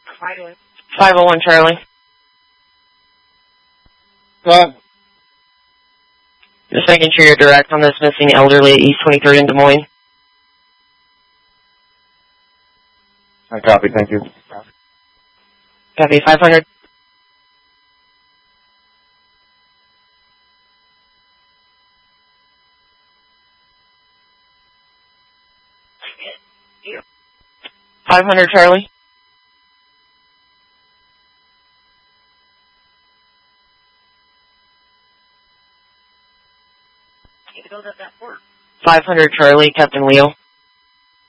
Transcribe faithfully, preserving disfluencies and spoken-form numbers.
five oh one Charlie. What? Just making sure you're direct on this missing elderly at East twenty-third in Des Moines. I copy, thank you. Copy, five hundred. five hundred Charlie. five hundred Charlie, Captain Leo.